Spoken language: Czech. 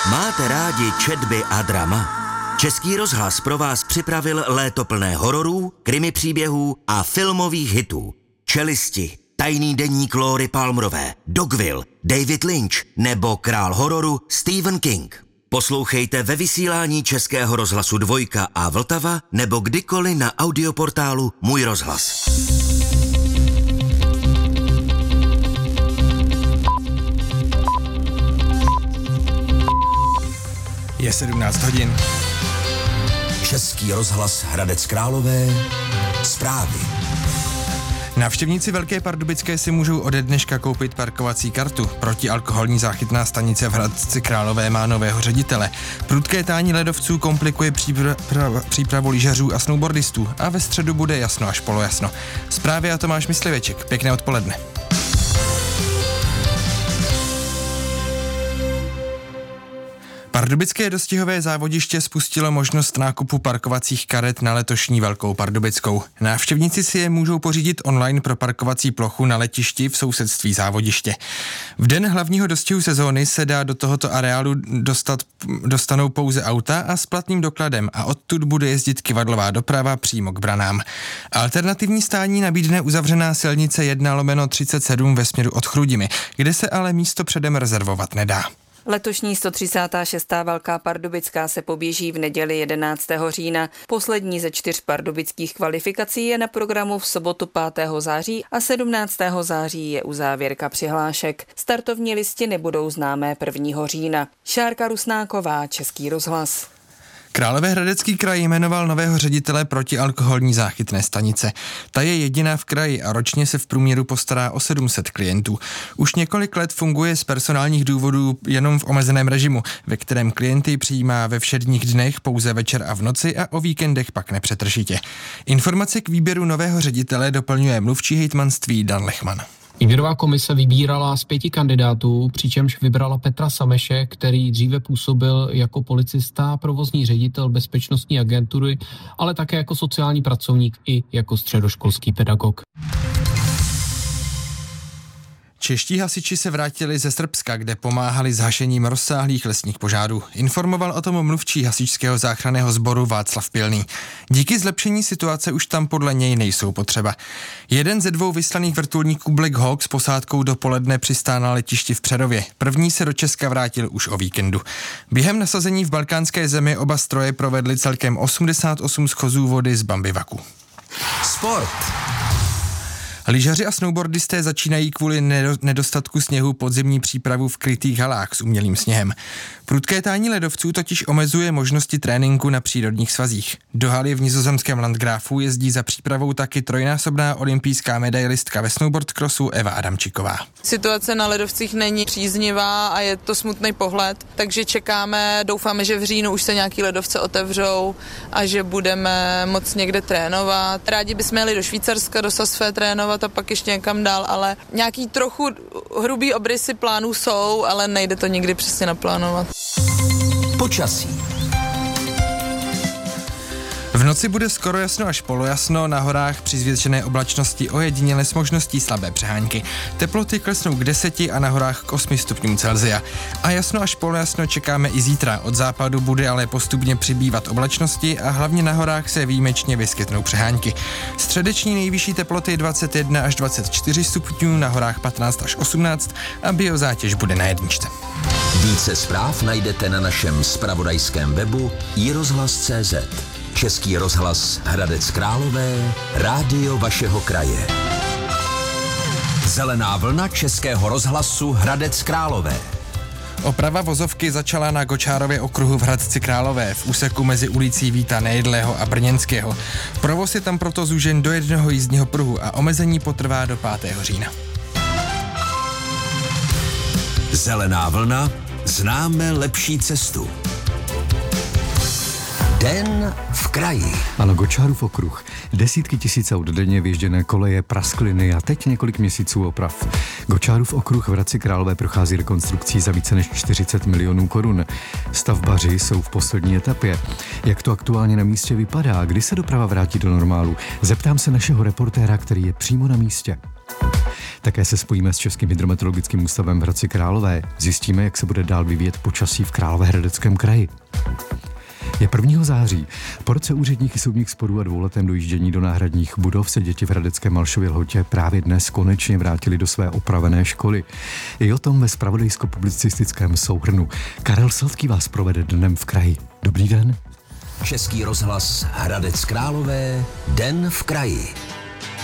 Máte rádi četby a drama? Český rozhlas pro vás připravil léto plné hororů, krimi příběhů a filmových hitů. Čelisti, Tajný deník Lóry Palmerové, Dogville, David Lynch nebo král hororu Stephen King. Poslouchejte ve vysílání Českého rozhlasu Dvojka a Vltava nebo kdykoliv na audioportálu Můj rozhlas. Je 17 hodin. Český rozhlas Hradec Králové, zprávy. Návštěvníci Velké Pardubické si můžou ode dneška koupit parkovací kartu. Protialkoholní záchytná stanice v Hradci Králové má nového ředitele. Prudké tání ledovců komplikuje přípravu lyžařů a snowboardistů a ve středu bude jasno až polojasno. Zprávy a Tomáš Mysliveček. Pěkné odpoledne. Pardubické dostihové závodiště spustilo možnost nákupu parkovacích karet na letošní Velkou Pardubickou. Návštěvníci si je můžou pořídit online pro parkovací plochu na letišti v sousedství závodiště. V den hlavního dostihu sezóny se dá do tohoto areálu dostanou pouze auta a s platným dokladem a odtud bude jezdit kyvadlová doprava přímo k branám. Alternativní stání nabídne uzavřená silnice 1/37 ve směru od Chrudimi, kde se ale místo předem rezervovat nedá. Letošní 136. Velká Pardubická se poběží v neděli 11. října. Poslední ze 4 pardubických kvalifikací je na programu v sobotu 5. září a 17. září je uzávěrka přihlášek. Startovní listiny budou známé 1. října. Šárka Rusnáková, Český rozhlas. Královéhradecký kraj jmenoval nového ředitele protialkoholní záchytné stanice. Ta je jediná v kraji a ročně se v průměru postará o 700 klientů. Už několik let funguje z personálních důvodů jenom v omezeném režimu, ve kterém klienty přijímá ve všedních dnech pouze večer a v noci a o víkendech pak nepřetržitě. Informace k výběru nového ředitele doplňuje mluvčí hejtmanství Dan Lechman. Výběrová komise vybírala z 5 kandidátů, přičemž vybrala Petra Sameše, který dříve působil jako policista, provozní ředitel bezpečnostní agentury, ale také jako sociální pracovník i jako středoškolský pedagog. Čeští hasiči se vrátili ze Srbska, kde pomáhali s hašením rozsáhlých lesních požárů. Informoval o tom mluvčí hasičského záchranného sboru Václav Pilný. Díky zlepšení situace už tam podle něj nejsou potřeba. Jeden ze 2 vyslaných vrtulníků Black Hawk s posádkou dopoledne přistál na letišti v Přerově. První se do Česka vrátil už o víkendu. Během nasazení v balkánské zemi oba stroje provedly celkem 88 schozů vody z Bambivaku. Sport. Lyžaři a snowboardisté začínají kvůli nedostatku sněhu podzimní přípravu v krytých halách s umělým sněhem. Prudké tání ledovců totiž omezuje možnosti tréninku na přírodních svazích. Do haly v nizozemském Landgrafu jezdí za přípravou taky trojnásobná olympijská medailistka ve snowboardcrossu Eva Adamčiková. Situace na ledovcích není příznivá a je to smutný pohled, takže čekáme, doufáme, že v říjnu už se nějaký ledovce otevřou a že budeme moc někde trénovat. Rádi bychom jeli do Švýcarska, do Sasfé trénovat a pak ještě někam dál, ale nějaký trochu hrubý obrysy plánů jsou, ale nejde to nikdy přesně naplánovat. Počasí. V noci bude skoro jasno až polojasno, na horách při zvětšené oblačnosti ojediněle s možností slabé přehánky. Teploty klesnou k 10 a na horách k 8 stupňům Celsia. A jasno až polojasno čekáme i zítra. Od západu bude ale postupně přibývat oblačnosti a hlavně na horách se výjimečně vyskytnou přehánky. Středeční nejvyšší teploty 21 až 24 stupňů, na horách 15 až 18 a biozátěž bude na 1. Více zpráv najdete na našem zpravodajském webu iRozhlas.cz. Český rozhlas Hradec Králové, rádio vašeho kraje. Zelená vlna Českého rozhlasu Hradec Králové. Oprava vozovky začala na Gočárově okruhu v Hradci Králové v úseku mezi ulicí Víta Nejedlého a Brněnského. Provoz je tam proto zúžen do jednoho jízdního pruhu a omezení potrvá do 5. října. Zelená vlna, známe lepší cestu. Den v kraji. Ano, Gočárův okruh. Desítky tisíc aut denně vyježděné koleje, praskliny a teď několik měsíců oprav. Gočárův okruh v Hradci Králové prochází rekonstrukcí za více než 40 milionů korun. Stavbaři jsou v poslední etapě. Jak to aktuálně na místě vypadá? Kdy se doprava vrátí do normálu? Zeptám se našeho reportéra, který je přímo na místě. Také se spojíme s Českým hydrometeorologickým ústavem v Hradci Králové. Zjistíme, jak se bude dál vyvíjet počasí v Královéhradeckém kraji. Je 1. září. Po roce úředních i soudních sporů a dvouletém dojíždění do náhradních budov se děti v hradecké Malšově Lhotě právě dnes konečně vrátili do své opravené školy. I o tom ve zpravodajsko-publicistickém souhrnu. Karel Sladký vás provede dnem v kraji. Dobrý den. Český rozhlas Hradec Králové, Den v kraji.